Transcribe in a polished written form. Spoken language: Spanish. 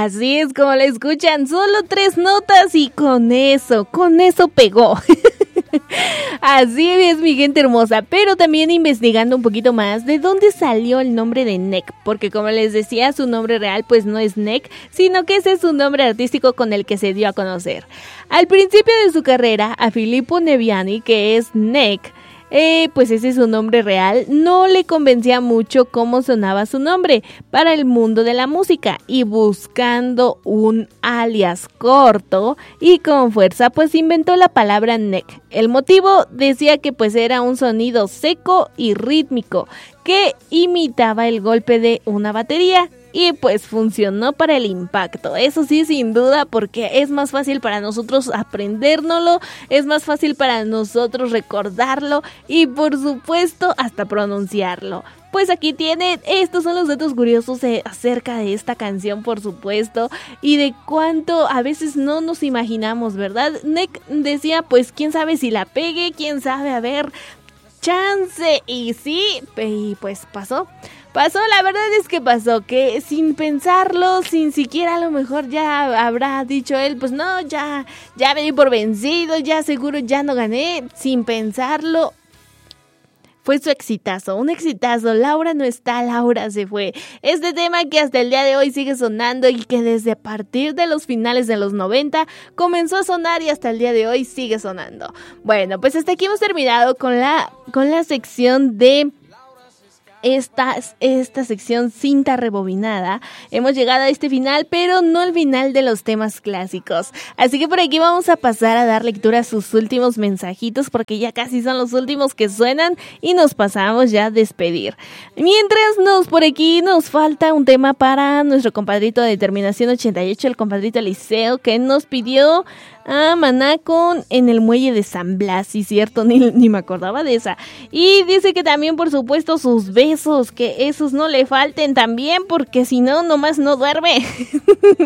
Así es como lo escuchan, solo 3 notas y con eso pegó. Así es, mi gente hermosa, pero también investigando un poquito más de dónde salió el nombre de Nek, porque como les decía, su nombre real pues no es Nek, sino que ese es su nombre artístico con el que se dio a conocer. Al principio de su carrera, a Filippo Neviani, que es Nek, pues ese es su nombre real, no le convencía mucho cómo sonaba su nombre para el mundo de la música, y buscando un alias corto y con fuerza pues inventó la palabra Nek. El motivo decía que pues era un sonido seco y rítmico que imitaba el golpe de una batería. Y pues funcionó para el impacto, eso sí, sin duda, porque es más fácil para nosotros aprendérnoslo, es más fácil para nosotros recordarlo y por supuesto hasta pronunciarlo. Pues aquí tienen, estos son los datos curiosos acerca de esta canción, por supuesto, y de cuánto a veces no nos imaginamos, ¿verdad? Nek decía, pues quién sabe si la pegue, quién sabe, a ver, chance, y sí, y pues pasó, la verdad es que pasó, que sin pensarlo, sin siquiera a lo mejor ya habrá dicho él, pues no, ya me di por vencido, ya seguro ya no gané, sin pensarlo. Fue su exitazo, un exitazo. Laura no está, Laura se fue. Este tema que hasta el día de hoy sigue sonando y que desde a partir de los finales de los 90 comenzó a sonar y hasta el día de hoy sigue sonando. Bueno, pues hasta aquí hemos terminado con la sección de esta sección cinta rebobinada. Hemos llegado a este final, pero no al final de los temas clásicos. Así que por aquí vamos a pasar a dar lectura a sus últimos mensajitos, porque ya casi son los últimos que suenan y nos pasamos ya a despedir. Mientras por aquí nos falta un tema para nuestro compadrito de Terminación 88, el compadrito Eliseo, que nos pidió a Maná con En el Muelle de San Blas, sí, cierto, ni me acordaba de esa. Y dice que también, por supuesto, sus besos, que esos no le falten también, porque si no, nomás no duerme.